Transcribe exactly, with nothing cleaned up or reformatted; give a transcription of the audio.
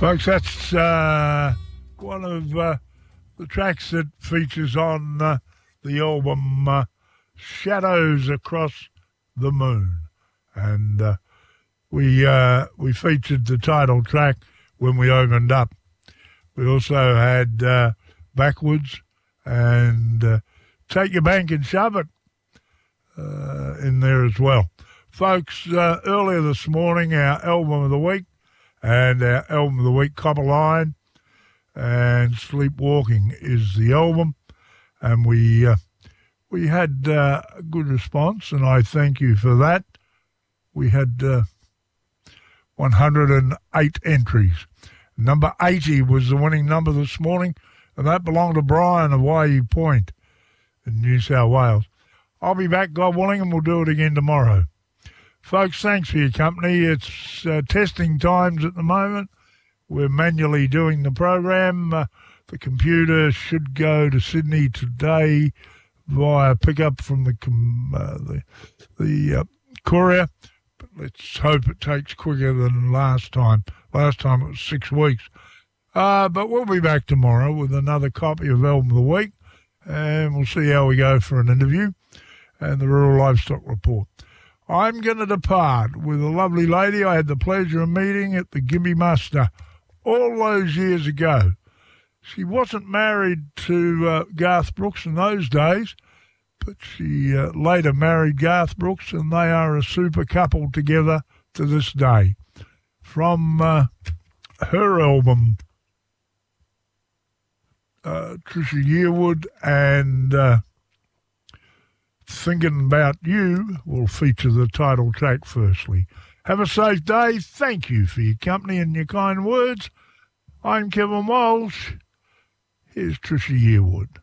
Folks, that's uh, one of uh, the tracks that features on uh, the album uh, Shadows Across the Moon. And uh, we uh, we featured the title track when we opened up. We also had uh, Backwards and uh, Take Your Bank and Shove It uh, in there as well. Folks, uh, earlier this morning, our album of the week and our album of the week, Copperline, and Sleepwalking is the album. And we uh, we had uh, a good response, and I thank you for that. We had uh, one hundred eight entries. Number eighty was the winning number this morning, and that belonged to Brian of Waihi Point in New South Wales. I'll be back, God willing, and we'll do it again tomorrow. Folks, thanks for your company. It's uh, testing times at the moment. We're manually doing the program. Uh, the computer should go to Sydney today via pickup from the uh, the, the uh, courier. But let's hope it takes quicker than last time. Last time it was six weeks. Uh, but we'll be back tomorrow with another copy of Album of the Week, and we'll see how we go for an interview and the Rural Livestock Report. I'm going to depart with a lovely lady I had the pleasure of meeting at the Gimme Muster all those years ago. She wasn't married to uh, Garth Brooks in those days, but she uh, later married Garth Brooks, and they are a super couple together to this day. From uh, her album, uh, Trisha Yearwood and uh, Thinking About You will feature the title track firstly. Have a safe day. Thank you for your company and your kind words. I'm Kevin Walsh. Here's Trisha Yearwood.